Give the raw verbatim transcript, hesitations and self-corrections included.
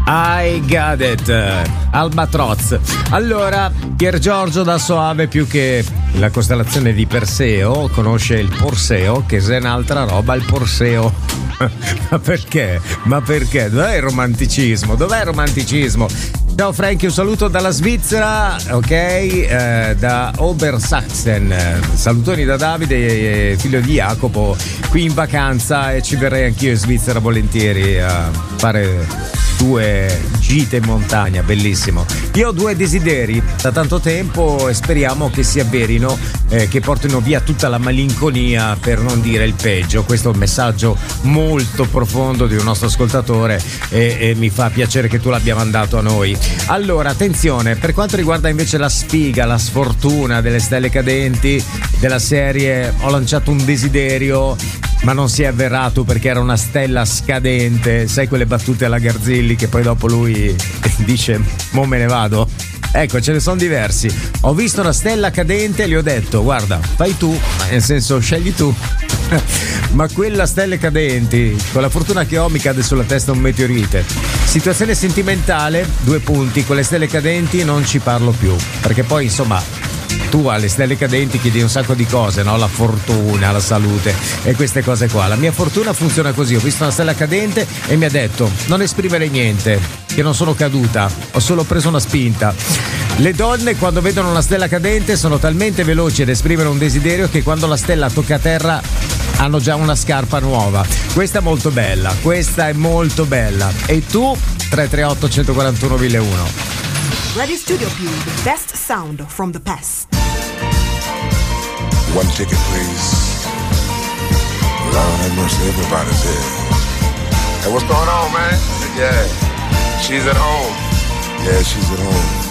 I got it, Albatroz. Allora, Pier Giorgio da Soave, più che la costellazione di Perseo, conosce il Porseo, che è un'altra roba, il Porseo. Ma perché? Ma perché? Dov'è il romanticismo? Dov'è il romanticismo? Ciao Frankie, un saluto dalla Svizzera, ok, eh, da Obersachsen. Salutoni da Davide, eh, figlio di Jacopo, qui in vacanza, e ci verrei anch'io in Svizzera volentieri a fare due gite in montagna, bellissimo. Io ho due desideri da tanto tempo e speriamo che si avverino, eh, che portino via tutta la malinconia, per non dire il peggio. Questo è un messaggio molto profondo di un nostro ascoltatore e, e mi fa piacere che tu l'abbia mandato a noi. Allora, attenzione, per quanto riguarda invece la sfiga, la sfortuna delle stelle cadenti, della serie ho lanciato un desiderio ma non si è avverato perché era una stella scadente, sai quelle battute alla Garzilli che poi dopo lui dice mo me ne vado. Ecco, ce ne sono diversi. Ho visto una stella cadente e gli ho detto guarda, fai tu, nel senso scegli tu. Ma quella stelle cadenti, con la fortuna che ho, mi cade sulla testa un meteorite. Situazione sentimentale, due punti, con le stelle cadenti non ci parlo più, perché poi insomma tu alle stelle cadenti chiedi un sacco di cose, no? La fortuna, la salute e queste cose qua. La mia fortuna funziona così: ho visto una stella cadente e mi ha detto non esprimere niente, che non sono caduta, ho solo preso una spinta. Le donne quando vedono una stella cadente sono talmente veloci ad esprimere un desiderio che quando la stella tocca terra hanno già una scarpa nuova. Questa è molto bella, questa è molto bella. E tu? tre tre otto uno quattro uno mille uno. Ready Studio P, the best sound from the past. One ticket, please. Lord have mercy, everybody's here. Hey, what's going on, man? Yeah, she's at home. Yeah, she's at home.